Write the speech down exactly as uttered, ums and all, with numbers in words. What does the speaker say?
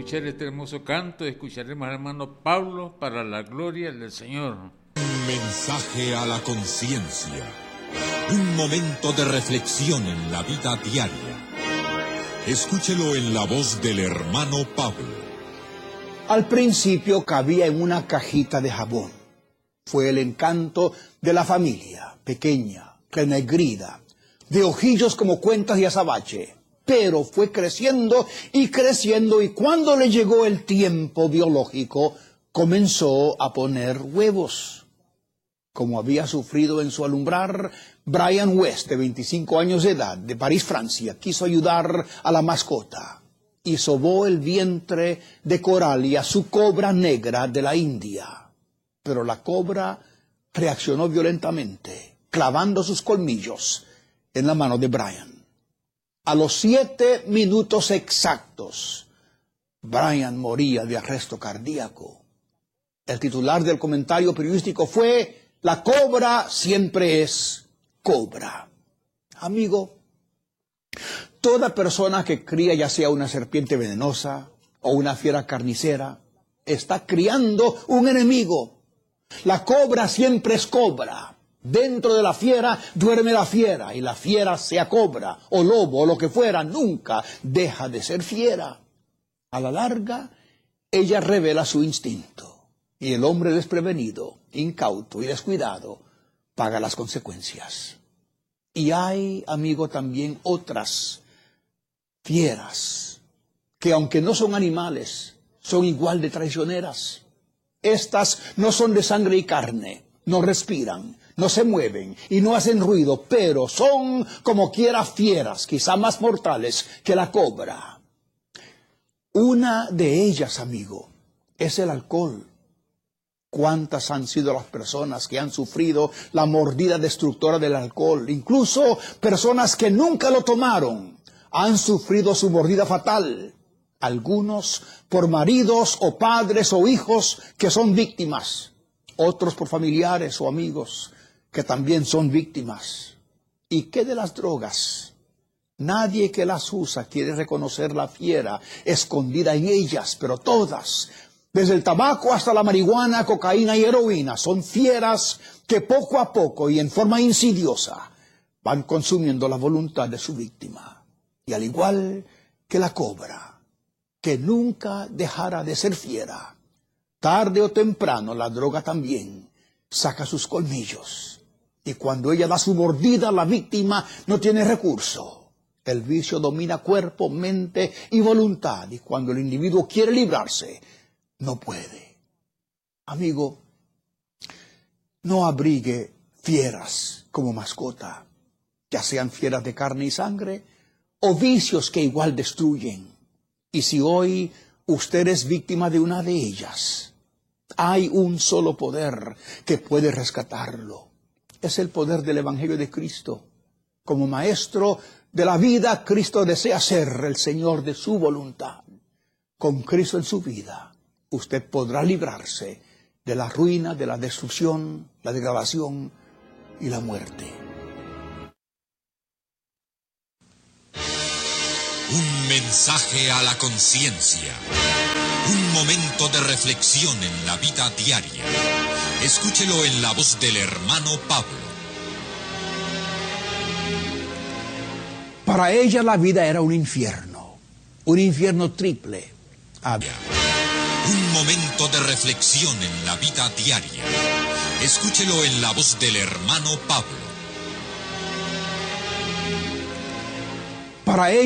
escuchar este hermoso canto, escucharemos al hermano Pablo para la gloria del Señor. Un mensaje a la conciencia, un momento de reflexión en la vida diaria. Escúchelo en la voz del hermano Pablo. Al principio cabía en una cajita de jabón. Fue el encanto de la familia, pequeña, renegrida, de ojillos como cuentas de azabache. Pero fue creciendo y creciendo, y cuando le llegó el tiempo biológico, comenzó a poner huevos. Como había sufrido en su alumbrar, Brian West, de veinticinco años de edad, de París, Francia, quiso ayudar a la mascota y sobó el vientre de Coralia, su cobra negra de la India. Pero la cobra reaccionó violentamente, clavando sus colmillos en la mano de Brian. A los siete minutos exactos, Brian moría de arresto cardíaco. El titular del comentario periodístico fue: la cobra siempre es cobra. Amigo, toda persona que cría ya sea una serpiente venenosa o una fiera carnicera, está criando un enemigo. La cobra siempre es cobra. Dentro de la fiera duerme la fiera, y la fiera, sea cobra o lobo o lo que fuera, nunca deja de ser fiera. A la larga, ella revela su instinto, y el hombre desprevenido, incauto y descuidado paga las consecuencias. Y hay, amigo, también otras fieras que, aunque no son animales, son igual de traicioneras. Estas no son de sangre y carne, no respiran, no se mueven y no hacen ruido, pero son como quiera fieras, quizá más mortales que la cobra. Una de ellas, amigo, es el alcohol. ¿Cuántas han sido las personas que han sufrido la mordida destructora del alcohol? Incluso personas que nunca lo tomaron han sufrido su mordida fatal. Algunos por maridos o padres o hijos que son víctimas. Otros por familiares o amigos que también son víctimas. ¿Y qué de las drogas? Nadie que las usa quiere reconocer la fiera escondida en ellas, pero todas, desde el tabaco hasta la marihuana, cocaína y heroína, son fieras que poco a poco y en forma insidiosa van consumiendo la voluntad de su víctima. Y al igual que la cobra, que nunca dejará de ser fiera, tarde o temprano la droga también saca sus colmillos. Y cuando ella da su mordida, la víctima no tiene recurso. El vicio domina cuerpo, mente y voluntad. Y cuando el individuo quiere librarse, no puede. Amigo, no abrigue fieras como mascota, ya sean fieras de carne y sangre o vicios que igual destruyen. Y si hoy usted es víctima de una de ellas, hay un solo poder que puede rescatarlo. Es el poder del Evangelio de Cristo. Como maestro de la vida, Cristo desea ser el Señor de su voluntad. Con Cristo en su vida, usted podrá librarse de la ruina, de la destrucción, la degradación y la muerte. Un mensaje a la conciencia. Un momento de reflexión en la vida diaria. Escúchelo en la voz del hermano Pablo. Para ella la vida era un infierno, un infierno triple. Había. Un momento de reflexión en la vida diaria. Escúchelo en la voz del hermano Pablo. Para ella